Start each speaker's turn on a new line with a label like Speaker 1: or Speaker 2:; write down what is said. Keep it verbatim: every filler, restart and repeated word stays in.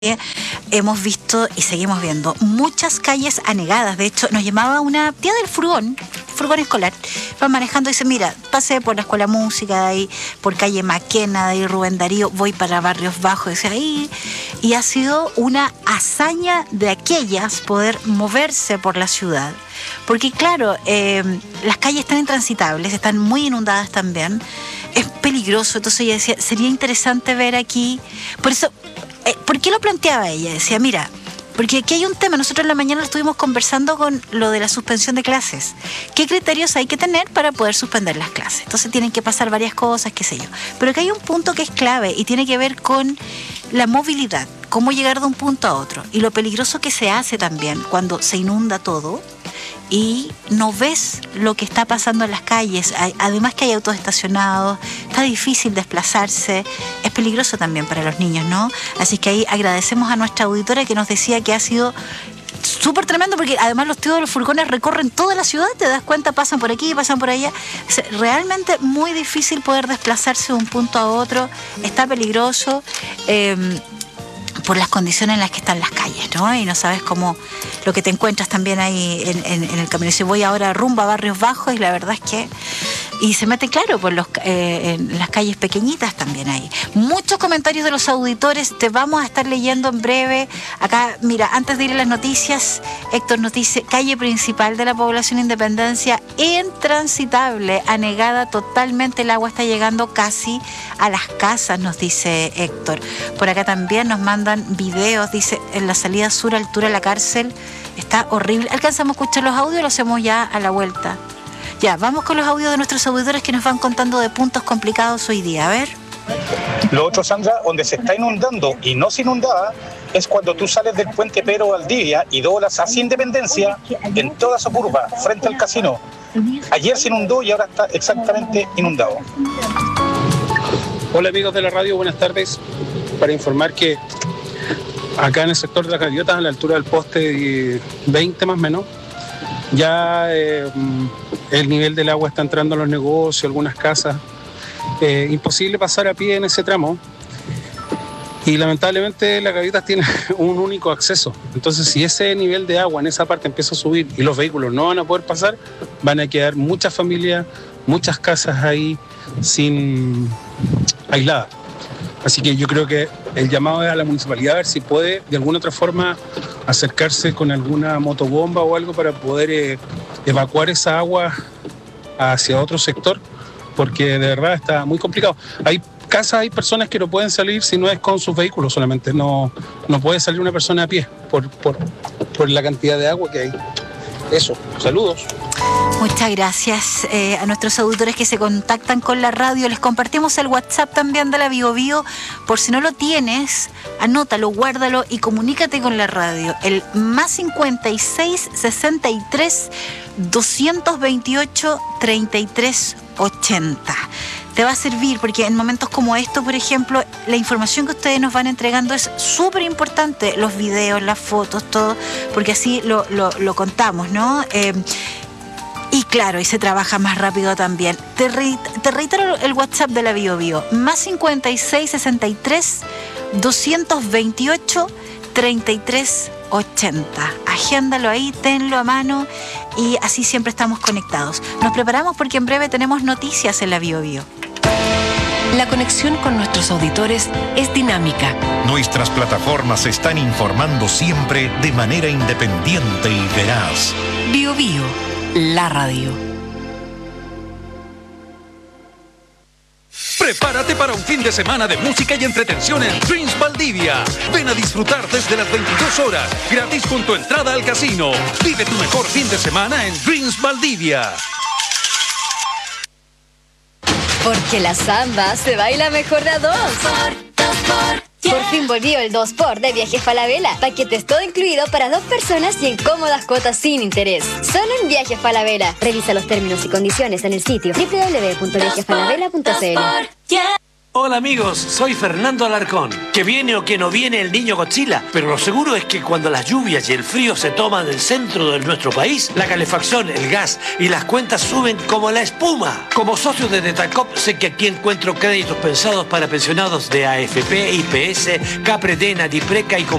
Speaker 1: Hemos visto y seguimos viendo muchas calles anegadas. De hecho, nos llamaba una tía del furgón, furgón escolar, va manejando y dice, mira, pasé por la Escuela de Música, de ahí, por calle Maquena, de ahí Rubén Darío, voy para Barrios Bajos, dice ahí, y ha sido una hazaña de aquellas poder moverse por la ciudad. Porque claro, eh, las calles están intransitables, están muy inundadas también, es peligroso. Entonces ella decía, sería interesante ver aquí, por eso, eh, ¿por qué lo planteaba ella? Decía, mira, porque aquí hay un tema, nosotros en la mañana estuvimos conversando con lo de la suspensión de clases. ¿Qué criterios hay que tener para poder suspender las clases? Entonces tienen que pasar varias cosas, qué sé yo. Pero aquí hay un punto que es clave y tiene que ver con la movilidad, cómo llegar de un punto a otro. Y lo peligroso que se hace también cuando se inunda todo y no ves lo que está pasando en las calles. Además que hay autos estacionados, está difícil desplazarse, es peligroso también para los niños, ¿no? Así que ahí agradecemos a nuestra auditora que nos decía que ha sido súper tremendo, porque además los tíos de los furgones recorren toda la ciudad, te das cuenta, pasan por aquí, pasan por allá. Es realmente muy difícil poder desplazarse de un punto a otro, está peligroso. Eh, por las condiciones en las que están las calles, ¿no? Y no sabes cómo lo que te encuentras también ahí en, en, en el camino. Si voy ahora rumbo a Barrios Bajos y la verdad es que... Y se mete, claro, por los, eh, en las calles pequeñitas también ahí. Muchos comentarios de los auditores, te vamos a estar leyendo en breve. Acá, mira, antes de ir a las noticias, Héctor nos dice, calle principal de la población Independencia, intransitable, anegada totalmente, el agua está llegando casi a las casas, nos dice Héctor. Por acá también nos mandan videos, dice, en la salida sur, altura de la cárcel, está horrible. ¿Alcanzamos a escuchar los audios o lo hacemos ya a la vuelta? Ya, vamos con los audios de nuestros auditores que nos van contando de puntos complicados hoy día. A ver.
Speaker 2: Lo otro, Sandra, donde se está inundando y no se inundaba, es cuando tú sales del puente Pedro Valdivia y doblas hacia Independencia en toda su curva, frente al casino. Ayer se inundó y ahora está exactamente inundado.
Speaker 3: Hola amigos de la radio, buenas tardes. Para informar que acá en el sector de las Gaviotas, a la altura del poste veinte más o menos, ya eh, el nivel del agua está entrando a los negocios, algunas casas. Eh, imposible pasar a pie en ese tramo. Y lamentablemente las Gaviotas tienen un único acceso. Entonces, si ese nivel de agua en esa parte empieza a subir y los vehículos no van a poder pasar, van a quedar muchas familias, muchas casas ahí sin aisladas. Así que yo creo que el llamado es a la municipalidad a ver si puede de alguna otra forma acercarse con alguna motobomba o algo para poder eh, evacuar esa agua hacia otro sector, porque de verdad está muy complicado. Hay casas, hay personas que no pueden salir si no es con sus vehículos solamente, no, no puede salir una persona a pie por, por, por la cantidad de agua que hay. Eso, saludos.
Speaker 1: Muchas gracias eh, a nuestros auditores que se contactan con la radio. Les compartimos el WhatsApp también de la Bio Bio. Por si no lo tienes, anótalo, guárdalo y comunícate con la radio. El más cincuenta y seis, sesenta y tres, doscientos veintiocho, treinta y tres, ochenta. Te va a servir porque en momentos como estos, por ejemplo, la información que ustedes nos van entregando es súper importante. Los videos, las fotos, todo, porque así lo, lo, lo contamos, ¿no? Eh, Y claro, y se trabaja más rápido también. Te, re, te reitero el WhatsApp de la Bio Bio. Más cincuenta y seis, sesenta y tres, doscientos veintiocho, treinta y tres, ochenta. Agéndalo ahí, tenlo a mano y así siempre estamos conectados. Nos preparamos porque en breve tenemos noticias en la Bio Bio.
Speaker 4: La conexión con nuestros auditores es dinámica.
Speaker 5: Nuestras plataformas están informando siempre de manera independiente y veraz.
Speaker 4: Bio Bio, la radio.
Speaker 6: Prepárate para un fin de semana de música y entretención en Dreams Valdivia. Ven a disfrutar desde las veintidós horas, gratis con tu entrada al casino. Vive tu mejor fin de semana en Dreams Valdivia.
Speaker 7: Porque la samba se baila mejor de a dos. Por, dos por, yeah. Por fin volvió el dos por de Viajes Falabella. Paquetes todo incluido para dos personas y en cómodas cuotas sin interés. Solo en Viajes Falabella. Revisa los términos y condiciones en el sitio doble u doble u doble u punto viajes falabella punto c l.
Speaker 8: Hola amigos, soy Fernando Alarcón. Que viene o que no viene el niño Godzilla, pero lo seguro es que cuando las lluvias y el frío se toman el centro de nuestro país, la calefacción, el gas y las cuentas suben como la espuma. Como socio de Detacop sé que aquí encuentro créditos pensados para pensionados de A F P, I P S, Capredena, Dipreca y